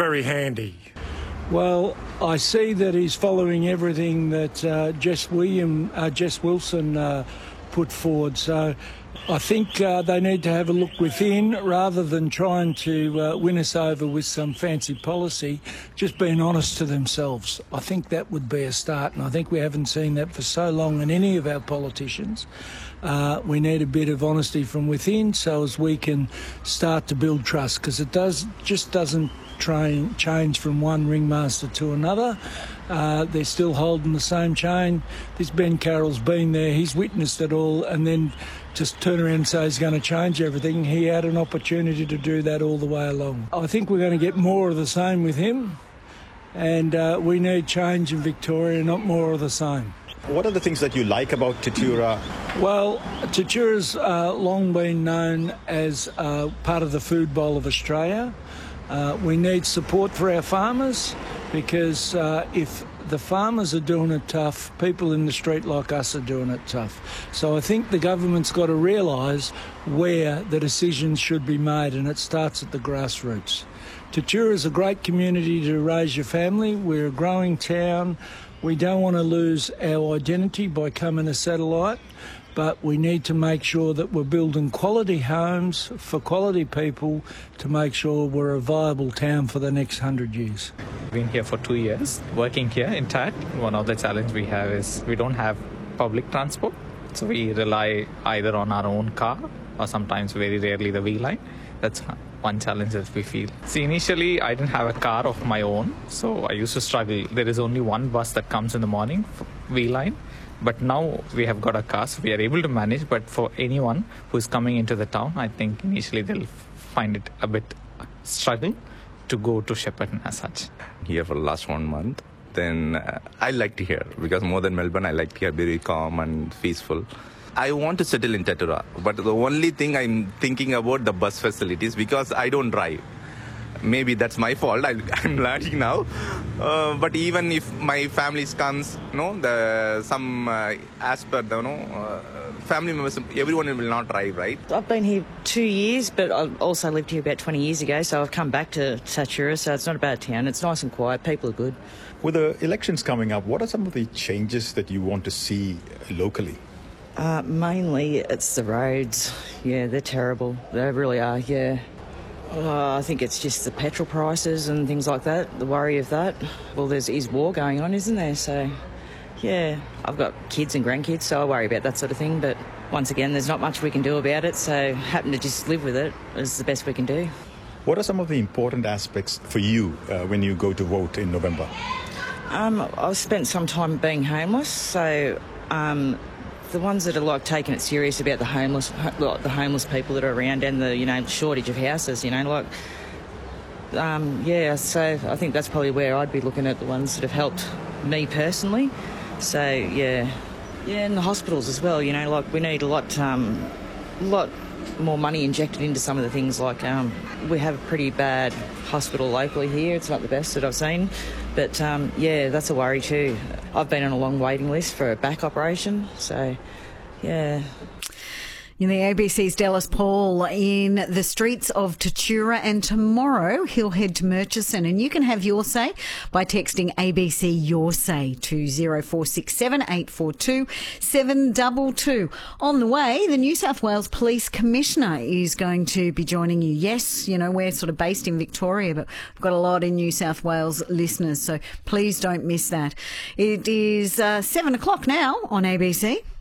very handy. Well, I see that he's following everything that Jess Wilson put forward. So I think they need to have a look within rather than trying to win us over with some fancy policy, just being honest to themselves. I think that would be a start, and I think we haven't seen that for so long in any of our politicians. We need a bit of honesty from within so as we can start to build trust, because it doesn't change from one ringmaster to another. They're still holding the same chain. This Ben Carroll's been there, he's witnessed it all, and then just turn around and say he's going to change everything. He had an opportunity to do that all the way along. I think we're going to get more of the same with him, and we need change in Victoria, not more of the same. What are the things that you like about Tatura? Well, Tatura's long been known as part of the food bowl of Australia. We need support for our farmers, because if the farmers are doing it tough, people in the street like us are doing it tough. So I think the government's got to realise where the decisions should be made, and it starts at the grassroots. Tatura is a great community to raise your family. We're a growing town. We don't want to lose our identity by becoming a satellite, but we need to make sure that we're building quality homes for quality people to make sure we're a viable town for the next 100 years. Been here for 2 years, working here in TAT. One of the challenges we have is we don't have public transport, so we rely either on our own car or sometimes very rarely the V-line. That's one challenge that we feel. See, initially I didn't have a car of my own, so I used to struggle. There is only one bus that comes in the morning, V-line. But now we have got a car, so we are able to manage. But for anyone who is coming into the town, I think initially they'll find it a bit struggle to go to Shepparton as such. Here for the last 1 month, then I liked here, because more than Melbourne, I liked here, very calm and peaceful. I want to settle in Tatura, but the only thing I'm thinking about the bus facilities, because I don't drive. Maybe that's my fault. I'm learning now. But even if my family comes, as per the family members, everyone will not drive, right? I've been here 2 years, but I also lived here about 20 years ago, so I've come back to Tatura, so it's not a bad town. It's nice and quiet. People are good. With the elections coming up, what are some of the changes that you want to see locally? Mainly it's the roads. Yeah, they're terrible. They really are, yeah. I think it's just the petrol prices and things like that, the worry of that. Well, there is war going on, isn't there? So, yeah, I've got kids and grandkids, so I worry about that sort of thing. But once again, there's not much we can do about it, so happen to just live with it is the best we can do. What are some of the important aspects for you when you go to vote in November? I've spent some time being homeless, so the ones that are taking it serious about the homeless people that are around, and the shortage of houses, so I think that's probably where I'd be looking at the ones that have helped me personally. So yeah, and the hospitals as well. We need a lot more money injected into some of the things. We have a pretty bad hospital locally here. It's not the best that I've seen, but that's a worry too. I've been on a long waiting list for a back operation, so yeah. In the ABC's Dallas Paul in the streets of Tatura, and tomorrow he'll head to Murchison, and you can have your say by texting ABC Your Say to 0467 842 722. On the way, the New South Wales Police Commissioner is going to be joining you. Yes, we're sort of based in Victoria, but we've got a lot of New South Wales listeners, so please don't miss that. It is 7 o'clock now on ABC.